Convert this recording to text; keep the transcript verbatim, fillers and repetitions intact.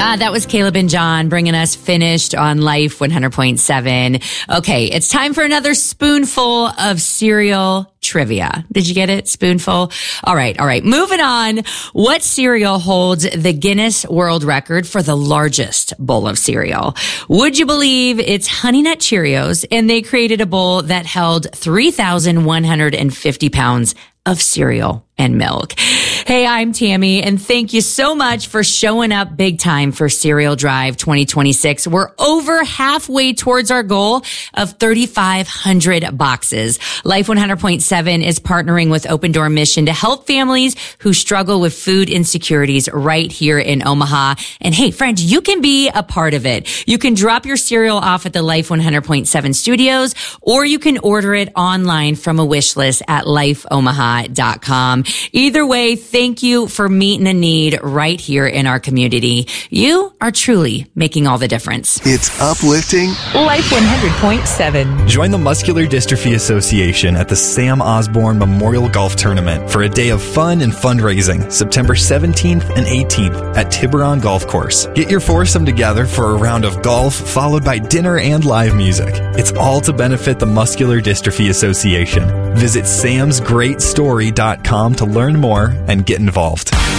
Ah, that was Caleb and John bringing us Finished on Life one hundred point seven. Okay, it's time for another spoonful of cereal trivia. Did you get it? Spoonful? All right, all right. Moving on. What cereal holds the Guinness World Record for the largest bowl of cereal? Would you believe it's Honey Nut Cheerios, and they created a bowl that held three thousand one hundred fifty pounds of cereal and milk. Hey, I'm Tammy, and thank you so much for showing up big time for Cereal Drive twenty twenty-six. We're over halfway towards our goal of thirty-five hundred boxes. Life one hundred point seven is partnering with Open Door Mission to help families who struggle with food insecurities right here in Omaha. And hey, friend, you can be a part of it. You can drop your cereal off at the Life one hundred point seven studios, or you can order it online from a wish list at life omaha dot com. Either way, thank you for meeting a need right here in our community. You are truly making all the difference. It's uplifting. Life one hundred point seven. Join the Muscular Dystrophy Association at the Sam Osborne Memorial Golf Tournament for a day of fun and fundraising, September seventeenth and eighteenth at Tiburon Golf Course. Get your foursome together for a round of golf, followed by dinner and live music. It's all to benefit the Muscular Dystrophy Association. Visit sams great story dot com to learn more and get involved.